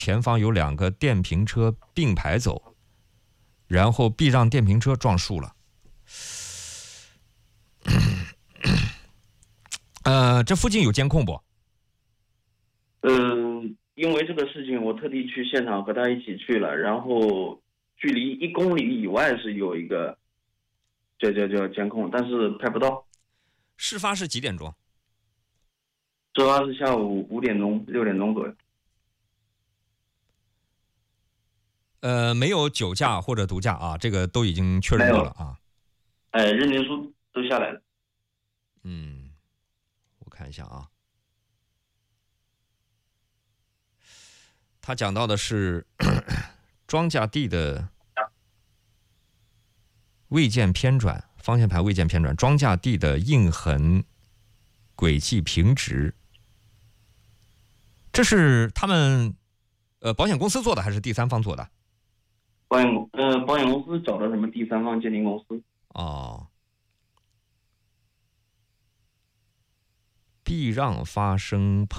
前方有2个电瓶车并排走，然后避让电瓶车撞树了。这附近有监控不？ 因为这个事情，我特地去现场和他一起去了，然后距离1公里以外是有一个叫监控，但是拍不到。 事发是几点钟？ 事发是下午5点钟、6点钟左右。 没有酒驾或者毒驾啊，这个都已经确认过了啊。 认定书都下来了。 我看一下啊。他讲到的是庄稼地的未见偏转，方向盘未见偏转，庄稼地的印痕轨迹平直。这是他们保险公司做的还是第三方做的？ 保险公司找的什么第三方鉴定公司？ 哦，避让发生碰